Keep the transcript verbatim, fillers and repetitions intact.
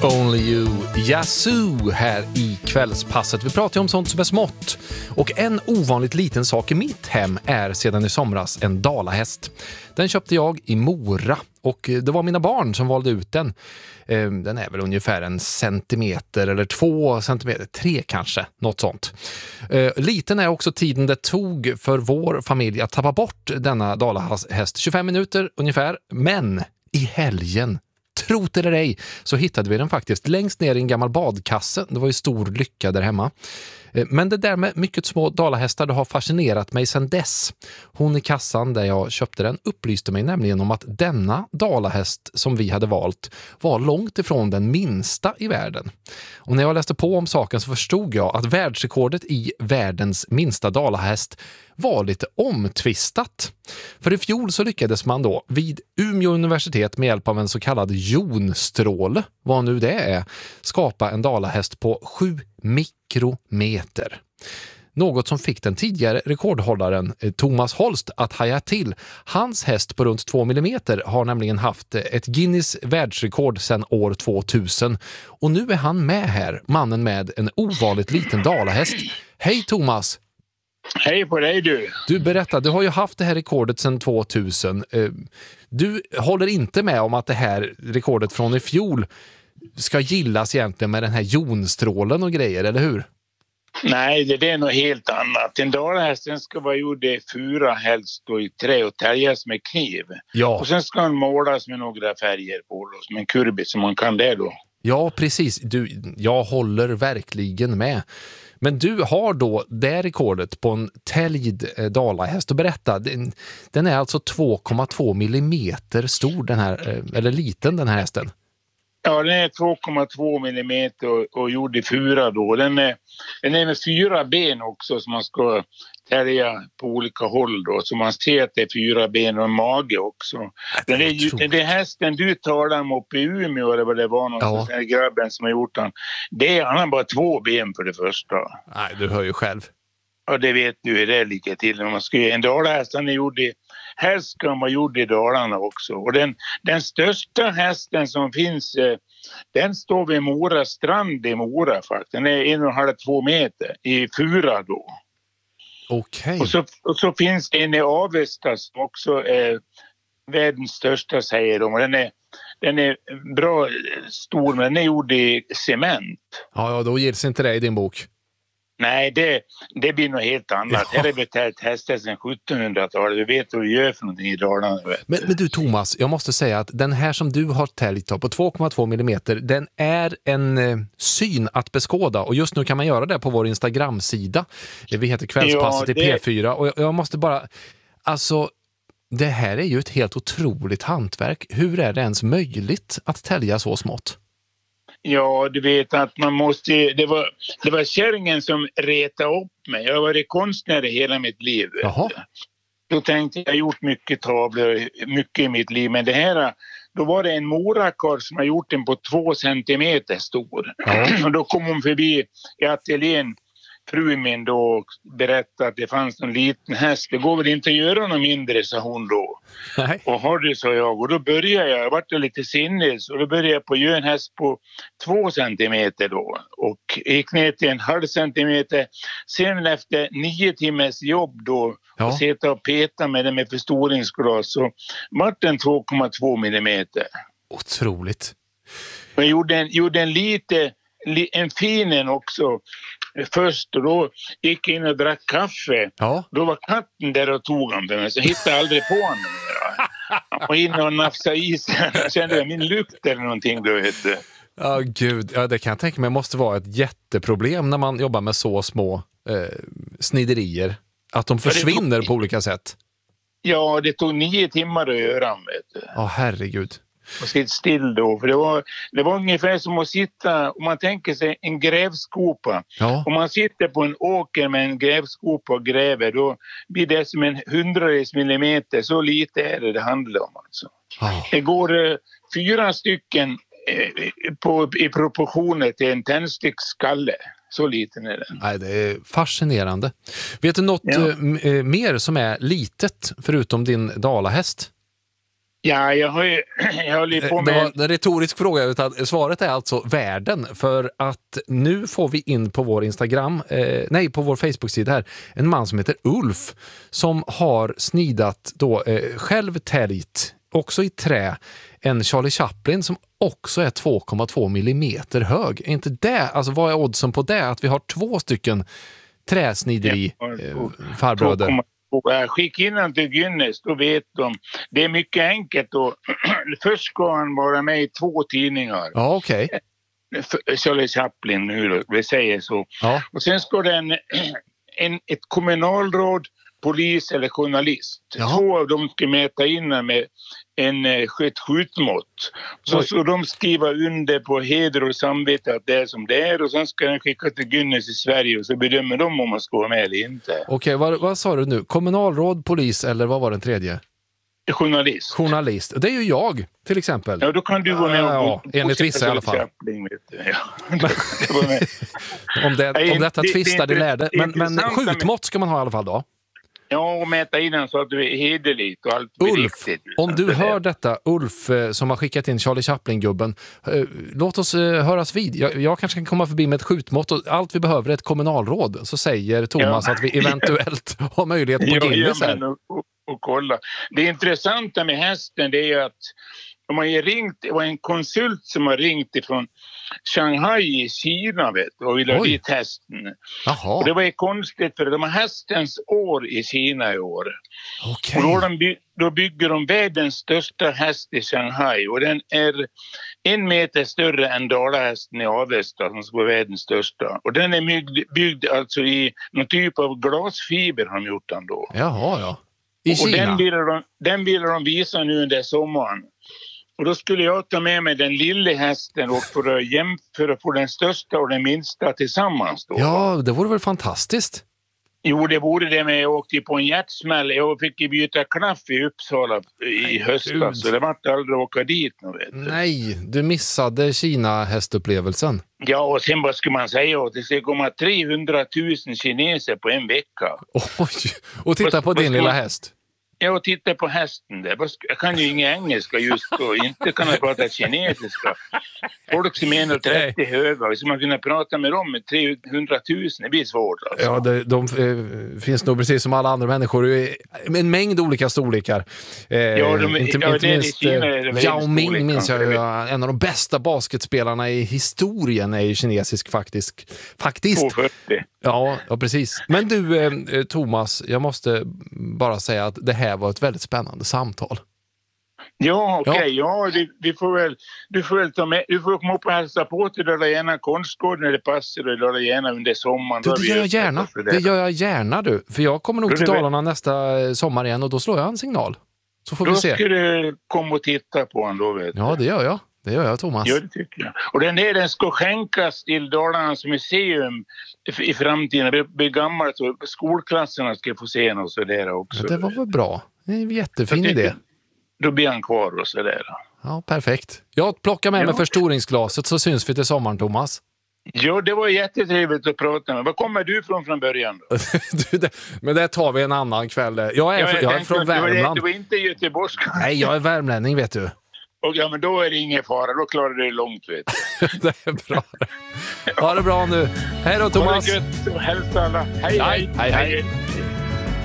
Only You, Yazoo här i kvällspasset. Vi pratar ju om sånt som är smått. Och en ovanligt liten sak i mitt hem är sedan i somras en dalahäst. Den köpte jag i Mora och det var mina barn som valde ut den. Den är väl ungefär en centimeter eller två centimeter, tre kanske, något sånt. Liten är också tiden det tog för vår familj att tappa bort denna dalahäst. tjugofem minuter ungefär, men i helgen, trot eller ej, så hittade vi den faktiskt längst ner i en gammal badkasse. Det var ju stor lycka där hemma. Men det där med mycket små dalahästar, det har fascinerat mig sedan dess. Hon i kassan där jag köpte den upplyste mig nämligen om att denna dalahäst som vi hade valt var långt ifrån den minsta i världen. Och när jag läste på om saken så förstod jag att världsrekordet i världens minsta dalahäst var lite omtvistat. För i fjol så lyckades man då vid Umeå universitet med hjälp av en så kallad jonstråle, vad nu det är, skapa en dalahäst på sju mikrometer. Något som fick den tidigare rekordhållaren Thomas Holst att haja till. Hans häst på runt två millimeter har nämligen haft ett Guinness världsrekord sedan år tvåtusen. Och nu är han med här, mannen med en ovanligt liten dalahäst. Hej Thomas! Hej på dig du! Du berättar, du har ju haft det här rekordet sedan tvåtusen. Du håller inte med om att det här rekordet från i fjol ska gillas egentligen med den här jonstrålen och grejer, eller hur? Nej, det är något helt annat. En dalahästen ska vara gjord i fura, helst då i trä och täljas med kniv. Ja. Och sen ska den målas med några färger på då, som en kurbit som man kan det då. Ja, precis. Du, jag håller verkligen med. Men du har då det rekordet på en täljd dalahäst. Och berätta, den, den är alltså två komma två millimeter stor, den här, eller liten den här hästen. Ja, den är två komma två millimeter och, och gjord i fura då. Den är, den är med fyra ben också som man ska tälja på olika håll då. Så man ser att det är fyra ben och en mage också. Den är ju, den är hästen du talar om uppe i Umeå eller vad det var någonstans, ja. Den grabben som har gjort den. Det är, han har bara två ben för det första. Nej, du hör ju själv. Ja, det vet du hur det ligger till. Man ska, en dalahäst är gjord i, helst ska de vara gjord i Dalarna också. Och den, den största hästen som finns, eh, den står vid Mora strand i Mora faktiskt. Den är en och en halv, två meter i fura då. Okej. Och så, och så finns det en i Avesta som också är världens största, säger de. Och den är, den är bra stor, men den är gjord i cement. Ja, ja, då gills inte det i din bok. Nej, det, det blir något helt annat. Ja. Här är betalt hästar sedan sjuttonhundratalet. Vi vet vad vi gör för någonting i Dalarna. Men, men du Thomas, jag måste säga att den här som du har täljt på två komma två millimeter, den är en eh, syn att beskåda. Och just nu kan man göra det på vår Instagram-sida. Vi heter Kvällspasset ja, det... i P fyra. Och jag, jag måste bara... Alltså, det här är ju ett helt otroligt hantverk. Hur är det ens möjligt att tälja så smått? Ja, du vet att man måste... Det var, det var kärringen som retade upp mig. Jag har varit konstnär i hela mitt liv. Jaha. Då tänkte jag, jag har gjort mycket tavlor, mycket i mitt liv. Men det här, då var det en morakar som har gjort den på två centimeter stor. Ja. Och då kom hon förbi i ateljén, frun min då, och berättade att det fanns en liten häst. Det går väl inte att göra något mindre, sa hon då. Nej. Och har det, sa jag. Och då började jag, jag vart lite sinnes. Och då började jag på att göra en häst på två centimeter då. Och gick ner till en halv centimeter. Sen efter nio timmars jobb då, ja. Och sitta och peta med den med förstoringsglas, så vart den två komma två millimeter. Otroligt. Jag gjorde en, gjorde en lite, en fin en också. Först, och då gick jag in och drack kaffe. Ja. Då var katten där och tog honom för mig, så jag hittade aldrig på honom. Han var inne och nafsade i sig. Jag kände min lukt eller någonting, du vet. Ja, gud. Ja, det kan jag tänka mig måste vara ett jätteproblem när man jobbar med så små eh, sniderier. Att de försvinner tog... på olika sätt. Ja, det tog nio timmar att göra, vet du. Ja, herregud. Och sitta still då, för det var, det var ungefär som att sitta, om man tänker sig en grävskopa. Ja. Om man sitter på en åker med en grävskopa och gräver, då blir det som en hundradels millimeter, så lite är det det handlar om alltså. Ja. Det går eh, fyra stycken eh, på, i proportioner till en tändsticksskalle. Så liten är den. Nej, det är fascinerande. Vet du något ja. eh, mer som är litet förutom din dalahäst? Ja, jag har ju jag håller på med... Det var en retorisk fråga, utan svaret är alltså världen. För att nu får vi in på vår Instagram, eh, nej på vår Facebook-sida här, en man som heter Ulf som har snidat då eh, självtäljt, också i trä, en Charlie Chaplin som också är två komma två millimeter hög. Är inte det, alltså vad är oddsen på det? Att vi har två stycken träsnideri eh, farbröder. Skicka in den till Guinness, då vet de. Det är mycket enkelt. Och först ska han vara med i två tidningar. Ja, okej. Okay. Charlie Chaplin nu då, vi säger så. Ja. Och sen ska det en, en, ett kommunalråd, polis eller journalist. Jaha. Två av dem ska mäta in med en ett skjutmått. Så, så de skriver under på heder och samvete att det är som det är, och sen ska den skicka till Guinness i Sverige och så bedömer de om man ska vara med eller inte. Okej, okay, vad, vad sa du nu? Kommunalråd, polis eller vad var den tredje? Journalist. Journalist. Det är ju jag, till exempel. Ja, då kan du vara med. Och, ja, enligt vissa i alla fall. Chaplin, vet du. Ja. om, det, om detta tvistar det, det lärde. Men, men skjutmått ska man ha i alla fall då? Ja, och mäta in den så att du är hederligt och allt Ulf, riktigt. Om du hör detta, Ulf som har skickat in Charlie Chaplin-gubben, låt oss höras vid. Jag, jag kanske kan komma förbi med ett skjutmått och allt vi behöver är ett kommunalråd. Så säger Thomas ja. att vi eventuellt har möjlighet på Guinness här. Ja, och, och, och kolla. Det intressanta med hästen, det är ju att de har ju ringt, det var en konsult som har ringt ifrån Shanghai i Kina, vet du, och ville ha dit hästen. Jaha. Och det var ju konstigt, för de har hästens år i Kina i år. Okay. Och då, de by- då bygger de världens största häst i Shanghai, och den är en meter större än Dalahästen i Avesta som ska vara världens största. Och den är byggd, byggd alltså i någon typ av glasfiber har de gjort den då. Jaha, ja. I och Kina? Den ville de, den ville de visa nu under sommaren. Och då skulle jag ta med mig den lilla hästen och för att jämföra på den största och den minsta tillsammans då. Ja, det vore väl fantastiskt. Jo, det vore det, men jag åkte på en hjärtsmäll. Jag fick ju byta klaff i Uppsala i höstas, så det var inte aldrig att åka dit. Vet du. Nej, du missade Kina-hästupplevelsen. Ja, och sen vad ska man säga? Det ska komma trehundratusen kineser på en vecka. Oj, och titta vad, på din lilla man... häst. Ja, och titta på hästen där. Jag kan ju inga engelska just och inte kan jag prata kinesiska. Folk som är en och trettio höga, så man kunna prata med dem med trehundratusen, det blir svårt. Alltså. Ja, det, de eh, finns nog precis som alla andra människor i en mängd olika storlekar. Eh, ja, de, inte, ja, inte minst eh, Yao Ming minns jag, jag en av de bästa basketspelarna i historien är ju kinesisk faktiskt. Faktiskt. tvåhundrafyrtio. Ja, ja, precis. Men du, eh, Thomas, jag måste bara säga att det här var ett väldigt spännande samtal. Ja, okej. Okay. Ja, ja vi, vi får väl, du får väl ta med, du får komma upp och hälsa på till Dala Järna konstgård när det passar, och Dala Järna under sommaren. Du, det gör jag gärna. Det. det gör jag gärna, du. För jag kommer nog då till Dalarna väl... nästa sommar igen, och då slår jag en signal. Så får då vi se. Då ska du komma och titta på honom då, vet du. Ja, det gör jag. Det gör jag, Thomas. Ja, det tycker jag. Och den där, den ska skänkas till Dalarnas museum i, i framtiden. Det blir gammalt, så skolklasserna ska få se den och så där också. Ja, det var väl bra. Det är en jättefin idé. Då blir han kvar och så där. Ja, perfekt. Jag plockar med ja. mig förstoringsglaset, så syns vi till sommaren, Thomas. Ja, det var jättetrevligt att prata med. Var kommer du från från början då? du, det, men det tar vi en annan kväll. Jag är, ja, jag jag är från Värmland. Du var inte göteborgsk. Nej, jag är värmlänning, vet du. Och ja, men då är det ingen fara. Då klarar du det långt, vet du. Det är bra. Ha det bra nu. Hej då, Thomas. Ha det gött och hälsa alla. Hej, hej. Hej, hej. hej.